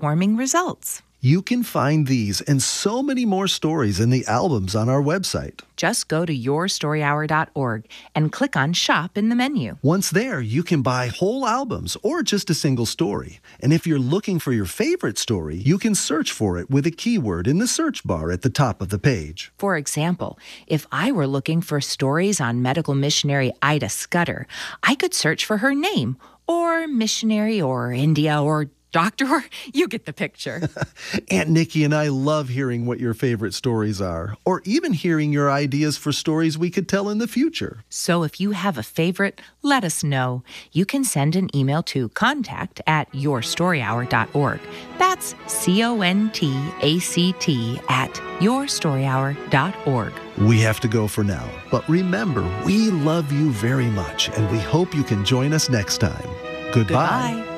heartwarming results. You can find these and so many more stories in the albums on our website. Just go to yourstoryhour.org and click on Shop in the menu. Once there, you can buy whole albums or just a single story. And if you're looking for your favorite story, you can search for it with a keyword in the search bar at the top of the page. For example, if I were looking for stories on medical missionary Ida Scudder, I could search for her name, or missionary, or India, or doctor, or you get the picture. Aunt Nikki and I love hearing what your favorite stories are, or even hearing your ideas for stories we could tell in the future. So if you have a favorite, let us know. You can send an email to contact@yourstoryhour.org. That's contact@yourstoryhour.org. We have to go for now, but remember, we love you very much, and we hope you can join us next time. Goodbye.